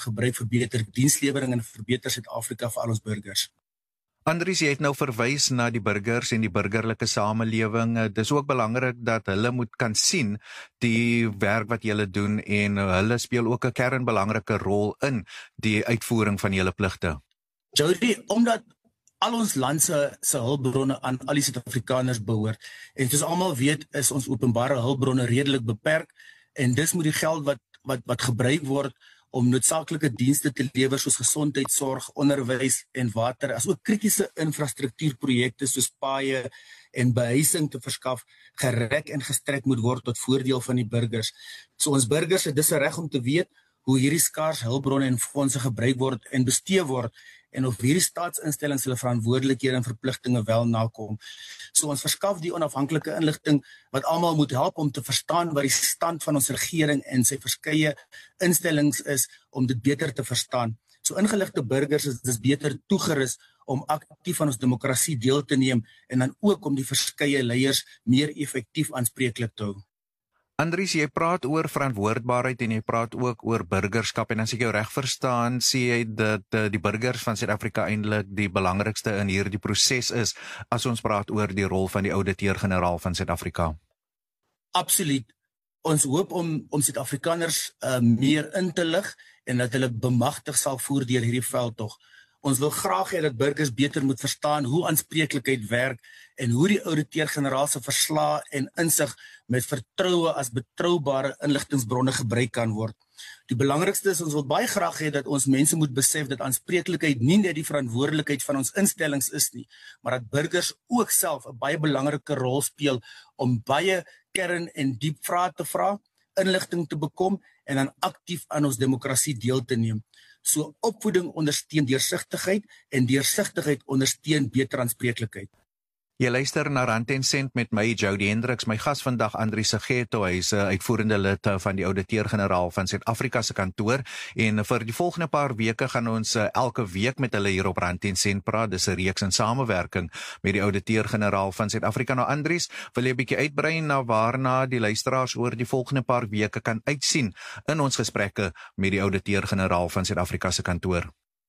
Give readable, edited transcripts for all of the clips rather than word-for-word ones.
gebruik vir beter dienslewering en verbeter Suid-Afrika vir al ons burgers. Andries, jy het nou verwys na die burgers en die burgerlike samelewing. Dis ook belangrik dat hulle moet kan sien die werk wat julle doen en hulle speel ook 'n kernbelangrike rol in die uitvoering van julle pligte. Jody, omdat al ons land se hulpbronne aan al die Suid-Afrikaners behoort, en soos almal weet, is ons openbare hulpbronne redelik beperk, en dis moet die geld wat gebruik word om noodsaaklike dienste te lewer soos gesondheidsorg, onderwys en water, as ook kritiese infrastruktuurprojekte soos paaie en behuising te verskaf, gerek en gestrek moet word tot voordeel van die burgers. So ons burgers het dis 'n reg om te weet hoe hierdie skaars hulpbronne en fondse gebruik word en bestee word, en of hierdie staatsinstellings hulle verantwoordelikhede en verpligtinge wel nakom. So ons verskaf die onafhanklike inligting wat almal moet help om te verstaan wat die stand van ons regering en sy verskeie instellings is, om dit beter te verstaan. So ingeligte burgers is dus beter toegerus om aktief aan ons demokrasie deel te neem, en dan ook om die verskeie leiers meer effektief aanspreeklik te hou. Andries, jy praat oor verantwoordbaarheid en jy praat ook oor burgerskap, en as ek jou reg verstaan, sê jy dat die burgers van Suid-Afrika eintlik die belangrikste in hierdie proses is, as ons praat oor die rol van die ouditeur-generaal van Suid-Afrika. Absoluut. Ons hoop om Suid-Afrikaners meer in te lig, en dat hulle bemagtig sal voer deur hierdie veldtog. Ons wil graag hê dat burgers beter moet verstaan hoe aanspreeklikheid werk en hoe die ouditeur-generaal se verslae en insig met vertroue as betroubare inligtingbronne gebruik kan word. Die belangrikste is, ons wil baie graag hê dat ons mense moet besef dat aanspreeklikheid nie net die verantwoordelikheid van ons instellings is nie, maar dat burgers ook self 'n baie belangrike rol speel om baie kern en diep vrae te vra, inligting te bekom en dan aktief aan ons demokrasie deel te neem. So opvoeding ondersteun deursigtigheid en deursigtigheid ondersteun beter aanspreeklikheid. Jy luister na Rand en Sent met my, Jody Hendriks. My gas vandag, Andries Segetho, hy is 'n uitvoerende lid van die ouditeur-generaal van Suid-Afrika se kantoor, en vir die volgende paar weke gaan ons elke week met hulle hier op Rand en Sent praat. Dis 'n reeks in samewerking met die ouditeur-generaal van Suid-Afrika. Nou Andries, wil jy 'n bietjie uitbrei na waarna die luisteraars oor die volgende paar weke kan uitsien in ons gesprekke met die ouditeur-generaal van Suid-Afrika se kantoor?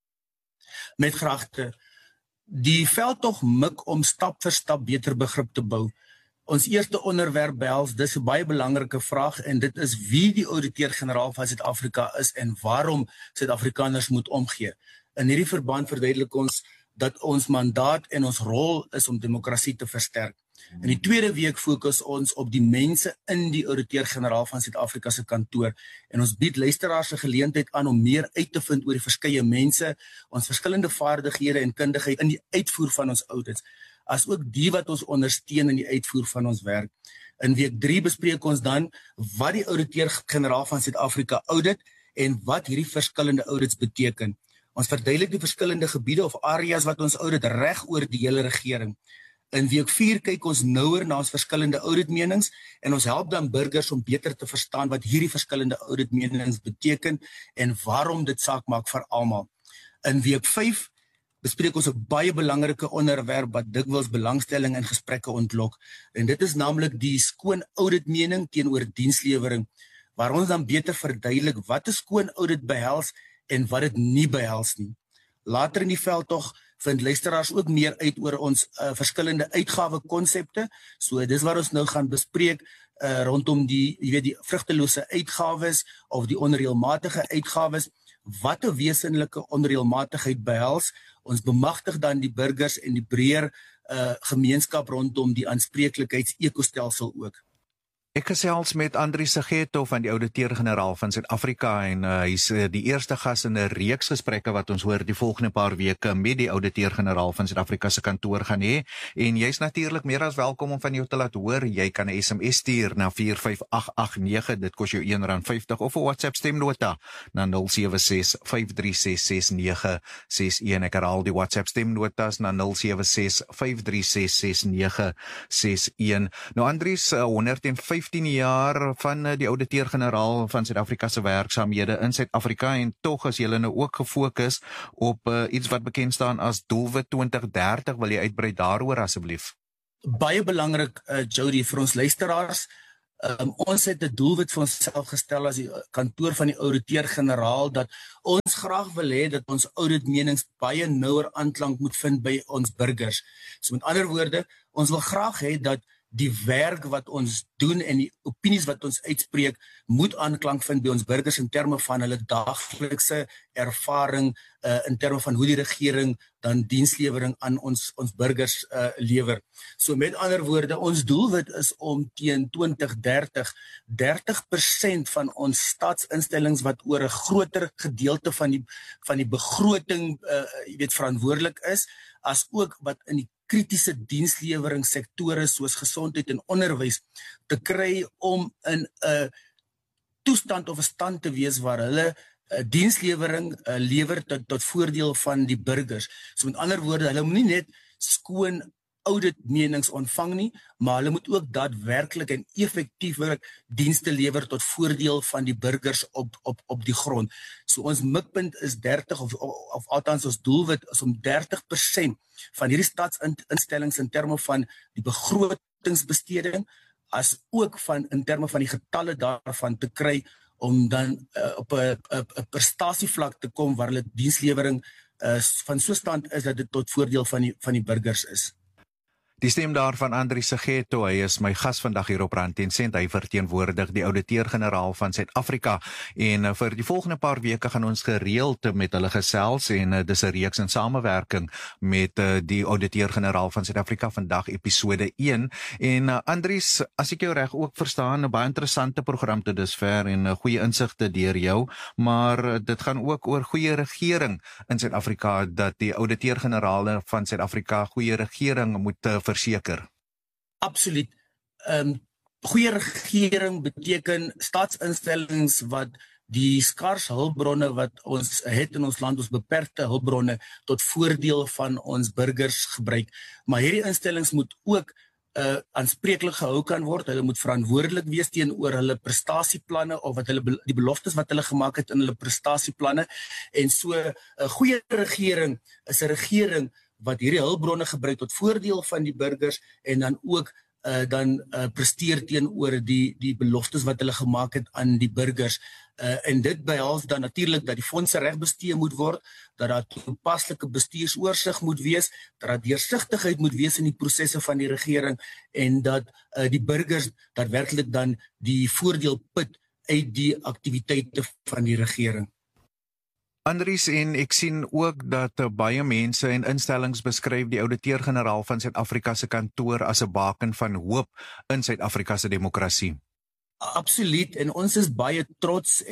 Met graagte. Die veldtog mik om stap vir stap beter begrip te bou. Ons eerste onderwerp behels dis 'n baie belangrike vraag, en dit is wie die ouditeur-generaal van Suid-Afrika is en waarom Suid-Afrikaners moet omgee. In hierdie verband verduidelik ons dat ons mandaat en ons rol is om demokrasie te versterk. In die tweede week fokus ons op die mense in die ouditeur-generaal van Suid-Afrika se kantoor, en ons bied luisteraars 'n geleentheid aan om meer uit te vind oor die verskeie mense, ons verskillende vaardighede en kundigheid in die uitvoer van ons audits, as ook die wat ons ondersteun in die uitvoer van ons werk. In week 3 bespreek ons dan wat die ouditeur-generaal van Suid-Afrika audit en wat hierdie verskillende audits beteken. Ons verduidelik die verskillende gebiede of areas wat ons audit reg oor die hele regering. In week 4 kyk ons nouer na ons verskillende auditmenings, en ons help dan burgers om beter te verstaan wat hierdie verskillende auditmenings beteken en waarom dit saak maak vir almal. In week 5 bespreek ons 'n baie belangrike onderwerp wat dikwels belangstelling en gesprekke ontlok, en dit is naamlik die skoon auditmening teenoor dienslewering, waar ons dan beter verduidelik wat 'n skoon audit behels en wat dit nie behels nie. Later in die veldtog vind luisteraars ook meer uit oor ons verskillende uitgawekonsepte. So dis waar ons nou gaan bespreek rondom die vrugtelose uitgawes of die onreëlmatige uitgawes. Wat 'n wesenlike onreëlmatigheid behels. Ons bemagtig dan die burgers en die breër gemeenskap rondom die aanspreeklikheidsekostelsel ook. Ek gesels met Andries Segetho van die ouditeur-generaal van Suid-Afrika, en hy's die eerste gas in 'n reeks gesprekke wat ons hoor die volgende paar weke met die ouditeur-generaal van Suid-Afrika se kantoor gaan hê. En jy's natuurlik meer as welkom om van jou te laat hoor. Jy kan 'n SMS stuur na 45889, dit kos jou R1.50, of 'n WhatsApp stemnota na 0765366961. Ek herhaal die WhatsApp stemnotas na 0765366961. Nou Andries, 115 jaar van die ouditeur-generaal van Suid-Afrika se werksaamhede in Suid-Afrika, en tog is julle nou ook gefokus op iets wat bekend staan as Doelwit 2030. Wil jy uitbrei daaroor asseblief? Baie belangrik, Jody, vir ons luisteraars. Ons het 'n doelwit vir onsself gestel as die kantoor van die ouditeur-generaal dat ons graag wil hê dat ons auditmenings baie nouer aanklank moet vind by ons burgers. So met ander woorde, ons wil graag hê dat die werk wat ons doen en die opinies wat ons uitspreek moet aanklank vind by ons burgers in terme van hulle daaglikse ervaring, in terme van hoe die regering dan dienslewering aan ons burgers lewer. So met ander woorde, ons doelwit is om teen 2030 30% van ons staatsinstellings wat oor 'n groter gedeelte van die begroting verantwoordelik is, as ook wat in die kritiese diensleweringssektore soos gesondheid en onderwys te kry om in 'n toestand of 'n stand te wees waar hulle dienslewering lewer tot voordeel van die burgers. So met ander woorde, hulle moet nie net skoon auditmenings ontvang nie, maar hulle moet ook daadwerklik en effektiewelik dienste lewer tot voordeel van die burgers op die grond. So ons mikpunt is 30 of althans ons doelwit is om 30% van hierdie staatsinstellings in terme van die begrotingsbesteding as ook in terme van die getalle daarvan te kry om dan op 'n prestasievlak te kom waar hulle dienslewering van so stand is dat dit tot voordeel van die burgers is. Die stem daarvan Andries Segetho, hy is my gas vandag hier op Rand en Sent. Hy verteenwoordig die ouditeur-generaal van Suid-Afrika en vir die volgende paar weke gaan ons gereeld met hulle gesels en dis 'n reeks in samewerking met die ouditeur-generaal van Suid-Afrika vandag episode 1 en Andries, as ek jou reg ook verstaan, 'n baie interessante program tot dusver en goeie insigte deur jou, maar dit gaan ook oor goeie regering in Suid-Afrika, dat die ouditeur-generaal van Suid-Afrika goeie regering moet verseker. Absoluut. Goeie regering beteken staatsinstellings wat die skars hulpbronne wat ons het in ons land, ons beperkte hulpbronne, tot voordeel van ons burgers gebruik. Maar hierdie instellings moet ook aanspreeklik gehou kan word. Hulle moet verantwoordelik wees teenoor hulle prestasieplanne of die beloftes wat hulle gemaak het in hulle prestasieplanne. En so 'n goeie regering is 'n regering wat hierdie hulpbronne gebruik tot voordeel van die burgers en dan ook presteer teenoor die beloftes wat hulle gemaak het aan die burgers. En dit behels dan natuurlik dat die fondse reg bestee moet word, dat daar toepaslike bestuursoorsig moet wees, dat daar deursigtigheid moet wees in die prosesse van die regering en dat die burgers daadwerklik dan die voordeel put uit die aktiwiteite van die regering. Andries, en ek sien ook dat baie mense en instellings beskryf die ouditeur-generaal van Suid-Afrika se kantoor as 'n baken van hoop in Suid-Afrika se demokrasie. Absoluut, en ons is baie trots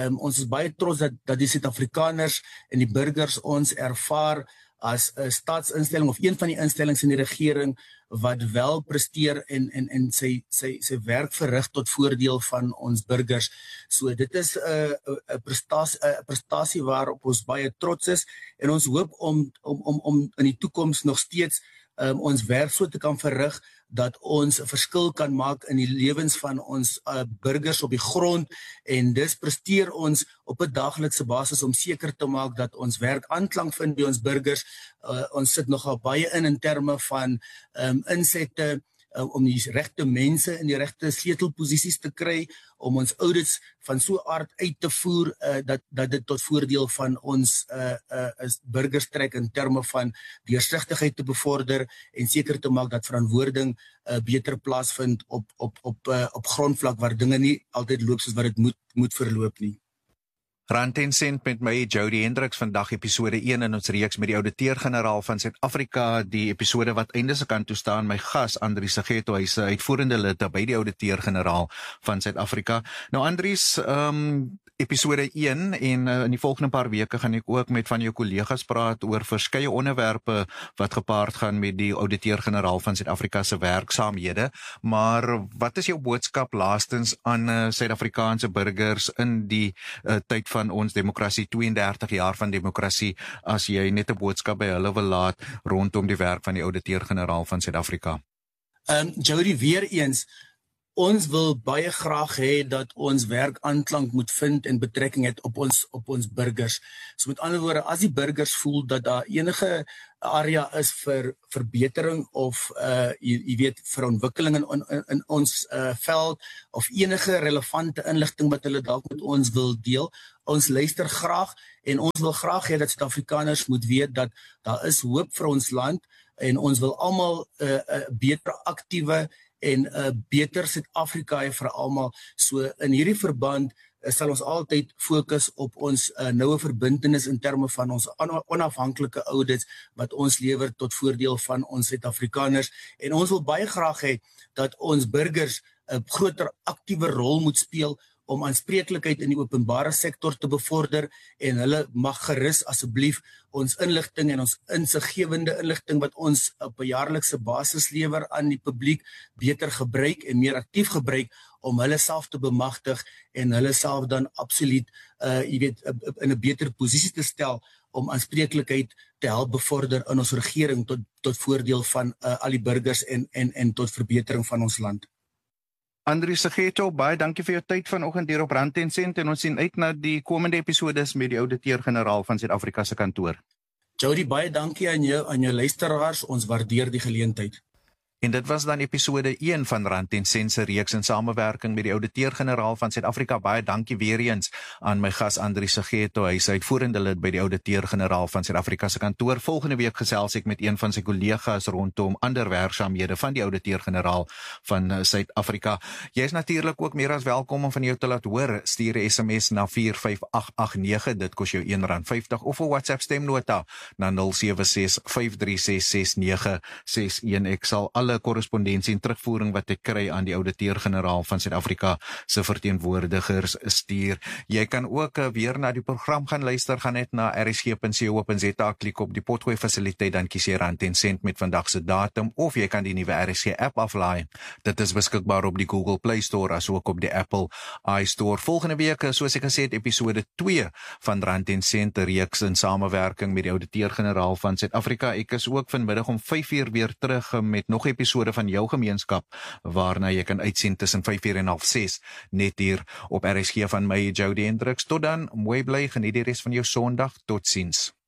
dat die Suid-Afrikaners en die burgers ons ervaar as 'n staatsinstelling of een van die instellings in die regering wat wel presteer en sy werk verrig tot voordeel van ons burgers. So dit is 'n prestasie waarop ons baie trots is en ons hoop om in die toekoms nog steeds ons werk so te kan verrig dat ons 'n verskil kan maak in die lewens van ons burgers op die grond en dus presteer ons op 'n daaglikse basis om seker te maak dat ons werk aanklank vind by ons burgers. Ons sit nogal baie in terme van insette om die regte mense in die regte sleutelposisies te kry, om ons audits van so aard uit te voer dat dit tot voordeel van ons burgers trek in terme van deursigtigheid te bevorder en seker te maak dat verantwoording beter plaasvind op grondvlak waar dinge nie altyd loop soos wat dit moet verloop nie. Rand en Sent met my, Jody Hendriks, vandag episode 1 in ons reeks met die ouditeur-generaal van Suid-Afrika, die episode wat einde se kant toe staan. My gas, Andries Segetho, hy is 'n uitvoerende lid by die ouditeur-generaal van Suid-Afrika. Nou Andries, episode 1 en in die volgende paar weke gaan ek ook met van jou kollegas praat oor verskeie onderwerpe wat gepaard gaan met die ouditeur-generaal van Suid-Afrika se werksaamhede. Maar wat is jou boodskap laastens aan Suid-Afrikaanse burgers in die tyd van ons demokrasie, 32 jaar van demokrasie, as jy net 'n boodskap by hulle wil laat rondom die werk van die ouditeur-generaal van Suid-Afrika? Jody, weer eens, ons wil baie graag hê dat ons werk aanklank moet vind en betrekking het op ons burgers. So met ander woorde, as die burgers voel dat daar enige area is vir verbetering of jy weet vir ontwikkeling in ons veld of enige relevante inligting wat hulle dalk met ons wil deel, ons luister graag en ons wil graag hê dat Suid-Afrikaners moet weet dat daar is hoop vir ons land en ons wil almal beter aktiewe en beter Suid-Afrika hê vir almal. So in hierdie verband sal ons altyd fokus op ons noue verbintenis in terme van ons onafhanklike audits wat ons lewer tot voordeel van ons Suid-Afrikaners. En ons wil baie graag hê dat ons burgers 'n groter aktiewe rol moet speel om aanspreeklikheid in die openbare sektor te bevorder en hulle mag gerus asseblief ons inligting en ons insiggewende inligting wat ons op 'n jaarlikse basis lewer aan die publiek beter gebruik en meer aktief gebruik om hulle self te bemagtig en hulle self dan absoluut jy weet in 'n beter posisie te stel om aanspreeklikheid te help bevorder in ons regering tot voordeel van al die burgers en tot verbetering van ons land. Andries Segetho, baie dankie vir jou tyd vanoggend hier op Rand en Sent en ons sien uit na die komende episodes met die ouditeur-generaal van Suid-Afrika se kantoor. Jody, baie dankie aan jou luisteraars, ons waardeer die geleentheid. En dit was dan episode 1 van Rand en Sent se reeks in samewerking met die ouditeur-generaal van Suid-Afrika. Baie dankie weer eens aan my gas Andries Segetho. Hy is uitvoerende lid by die ouditeur-generaal van Suid-Afrika se kantoor. Volgende week gesels ek met een van sy kollegas rondom ander werksaamhede van die ouditeur-generaal van Suid-Afrika. Jy is natuurlik ook meer as welkom om van jou te laat hoor. Stuur 'n SMS na 45889. Dit kos jou R1.50 of 'n WhatsApp stemnota na 0765366961. Ek sal alle korrespondensie en terugvoering wat ek kry aan die ouditeur-generaal van Suid-Afrika se verteenwoordigers stuur. Jy kan ook weer na die program gaan luister, gaan net na rsg.co.za, klik op die potgooi fasiliteit, dan kies jy Rand en Sent met vandag se datum, of jy kan die nuwe RSG app aflaai. Dit is beskikbaar op die Google Play Store as ook op die Apple iStore. Volgende week, soos ek gesê het, episode 2 van Rand en Sent, 'n reeks in samewerking met die ouditeur-generaal van Suid-Afrika. Ek is ook vanmiddag om 5:00 weer terug met nog episode van jou gemeenskap, waarna jy kan uitsien tussen 5:00 en 5:30, net hier op RSG van my, Jody Hendricks. Tot dan, mooi bly, geniet die res van jou Sondag, totsiens.